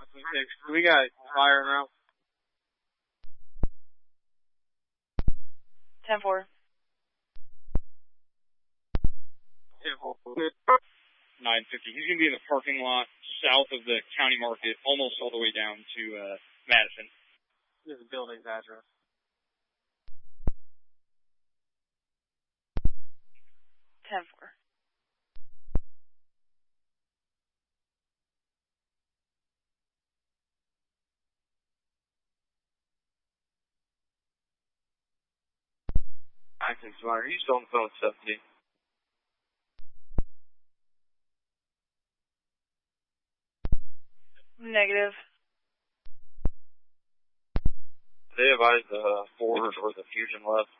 We got fire around. 10-4. 950. He's going to be in the parking lot south of the county market, almost all the way down to Madison. This is the building's address. 10-4. Acting Smart, are you still on the phone with 70? Negative. They advised the Ford or the Fusion left.